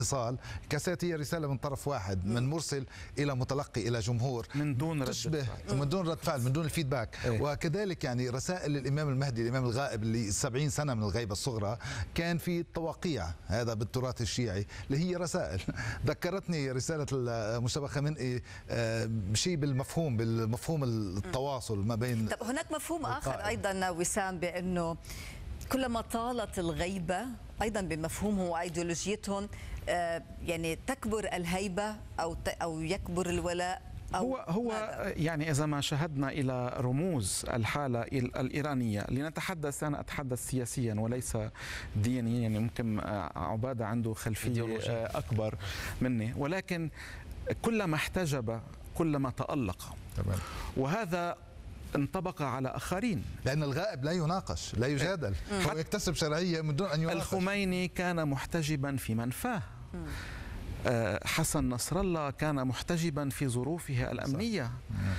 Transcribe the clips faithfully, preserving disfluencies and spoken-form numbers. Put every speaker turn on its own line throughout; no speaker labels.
اتصال كاسات هي رسالة من طرف واحد، من مرسل إلى متلقي إلى جمهور،
من دون رد
تشبه
فعل.
من دون رد فعل، من دون الفيدباك.
ايه؟
وكذلك يعني رسائل الإمام المهدي الإمام الغائب اللي سبعين سنة من الغيبة الصغرى كان في توقيع، هذا بالتراث الشيعي اللي هي رسائل. ذكرتني رسالة المجتبى خامنئي بشيء بالمفهوم بالمفهوم التواصل ما بين.
طب هناك مفهوم آخر أيضا وسام، بأنه كلما طالت الغيبة أيضا بمفهومهم وأيديولوجيتهم يعني تكبر الهيبة أو أو يكبر الولاء. أو
هو هو
ماذا؟
يعني إذا ما شاهدنا إلى رموز الحالة الإيرانية، لنتحدث أنا أتحدث سياسيا وليس دينيا، يعني ممكن عبادة عنده خلفية أكبر مني، ولكن كلما احتجب كلما تألق.
تمام.
وهذا انطبق على آخرين،
لأن الغائب لا يناقش لا يجادل، هو يكتسب شرعية من دون أن يناقش.
الخميني كان محتجبا في منفاه، حسن نصر الله كان محتجبا في ظروفه الأمنية،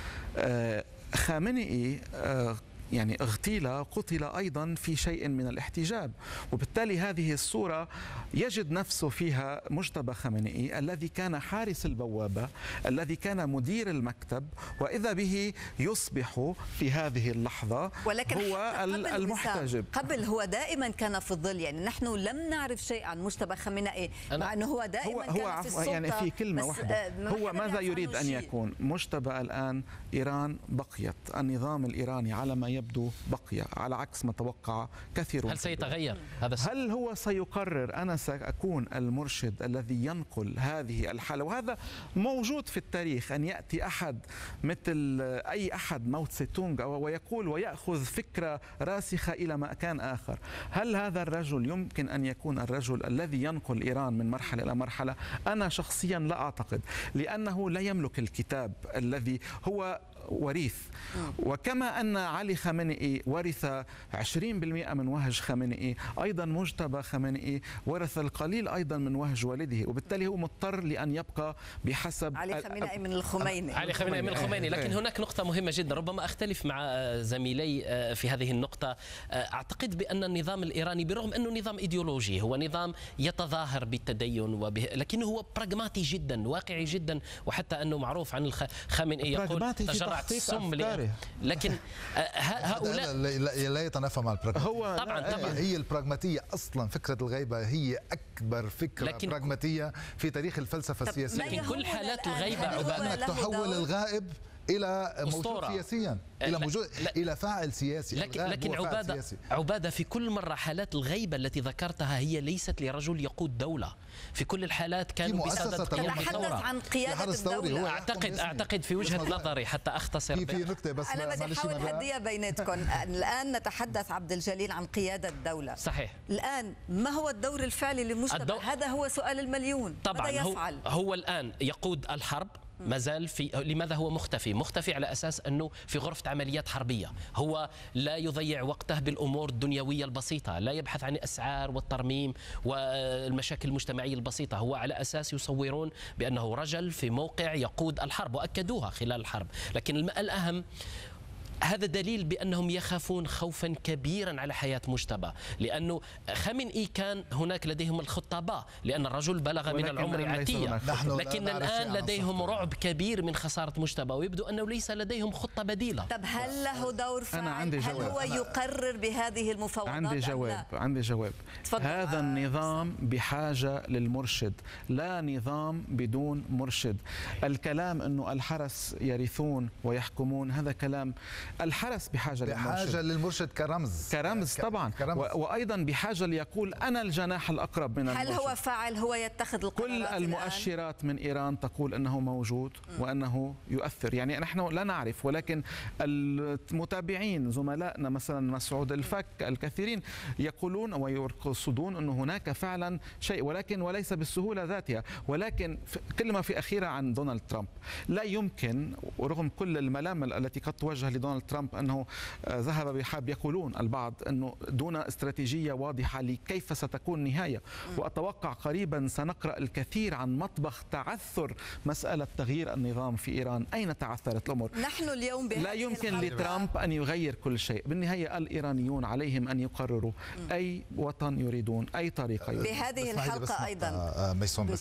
خامنئي يعني اغتيل قتل أيضا في شيء من الاحتجاب. وبالتالي هذه الصورة يجد نفسه فيها مجتبى خامنئي الذي كان حارس البوابة، الذي كان مدير المكتب، وإذا به يصبح في هذه اللحظة
ولكن
هو المحتجب.
قبل هو دائما كان في الظل، يعني نحن لم نعرف شيء عن مجتبى خامنئي مع أنه هو دائما
هو
كان في السلطة.
يعني في كلمة واحدة، هو ماذا يريد أن يكون؟ مجتبى الآن إيران بقيت، النظام الإيراني على ما يبدو بقي على عكس ما توقع كثيرون.
هل سيتغير هذا السبب؟
هل هو سيقرر أنا سأكون المرشد الذي ينقل هذه الحالة؟ وهذا موجود في التاريخ، أن يأتي أحد مثل أي أحد موت سي تونغ ويقول ويأخذ فكرة راسخة إلى مكان آخر. هل هذا الرجل يمكن أن يكون الرجل الذي ينقل إيران من مرحلة إلى مرحلة؟ أنا شخصيا لا أعتقد، لأنه لا يملك الكتاب الذي هو وريث. وكما أن علي خامنئي ورث عشرين بالمئة من وهج خامنئي، أيضا مجتبى خامنئي ورث القليل أيضا من وهج والده، وبالتالي هو مضطر لأن يبقى بحسب
علي خامنئي من الخميني.
علي خامنئي من الخميني. لكن هناك نقطة مهمة جدا، ربما أختلف مع زميلي في هذه النقطة. أعتقد بأن النظام الإيراني برغم أنه نظام إيديولوجي، هو نظام يتظاهر بالتدين وبه... لكنه هو براغماتي جدا، واقعي جدا، وحتى أنه معروف عن الخامنئي يقول تجرعت السم. لكن هؤلاء
لا يتنافى مع البراغماتية.
هو
طبعا طبعا
هي البراغماتية أصلا، فكرة الغيبة هي أكبر فكرة براغماتية في تاريخ الفلسفة السياسية.
لكن كل حالات الغيبة
عبادة أنك تحول الغائب إلى موجود سياسيا، إلى موجود إلى فاعل سياسي.
لكن لكن عبادة سياسي. عبادة في كل مرة حالات الغيبة التي ذكرتها هي ليست لرجل يقود دولة، في كل الحالات كانوا بصدد قيام
نتحدث عن قيادة الدولة.
أعتقد أعتقد في وجهة نظري حتى أختصر
في, في نكتة بس
أنا بدي أحاول هدية بيناتكم. الآن نتحدث عبد الجليل عن قيادة الدولة.
صحيح.
الآن ما هو الدور الفعلي لمجتبى؟ الدو... هذا هو سؤال المليون.
طبعا
ماذا يفعل؟
هو, هو الآن يقود الحرب، ما زال في. لماذا هو مختفي؟ مختفي على أساس أنه في غرفة عمليات حربية، هو لا يضيع وقته بالأمور الدنيوية البسيطة، لا يبحث عن الأسعار والترميم والمشاكل المجتمعية البسيطة، هو على أساس يصورون بأنه رجل في موقع يقود الحرب، وأكدوها خلال الحرب. لكن الأهم، هذا دليل بأنهم يخافون خوفا كبيرا على حياة مجتبى، لأنه خامنئي كان هناك لديهم الخطابة، لأن الرجل بلغ من العمر عتية، لكن الآن لديهم رعب كبير من خسارة مجتبى، ويبدو أنه ليس لديهم خطة بديلة.
طب هل له دور فاعل؟
أنا عندي جواب.
هل هو يقرر بهذه المفاوضات؟
عندي جواب عندي جواب هذا النظام بحاجة للمرشد، لا نظام بدون مرشد. الكلام أنه الحرس يرثون ويحكمون هذا كلام. الحرس بحاجة,
بحاجة
للمرشد
للمرشد كرمز
كرمز طبعا كرمز. وأيضا بحاجة ليقول أنا الجناح الأقرب من المرشد.
هل هو فاعل؟ هو يتخذ القرارات؟
كل المؤشرات الآن من إيران تقول أنه موجود وأنه يؤثر. يعني نحن لا نعرف، ولكن المتابعين زملائنا مثلا مسعود الفك الكثيرين يقولون ويرصدون أن هناك فعلا شيء، ولكن وليس بالسهولة ذاتها. ولكن كلمة في أخيرة عن دونالد ترامب، لا يمكن ورغم كل الملام التي قد توجه لدونالد ترامب أنه ذهب بحاب، يقولون البعض أنه دون استراتيجية واضحة لكيف ستكون النهاية. وأتوقع قريبا سنقرأ الكثير عن مطبخ تعثر مسألة تغيير النظام في إيران. أين تعثرت الأمور؟
نحن اليوم
لا يمكن لترامب أن يغير كل شيء. بالنهاية الإيرانيون عليهم أن يقرروا أي وطن يريدون، أي طريقة يريدون.
بهذه الحلقة أيضا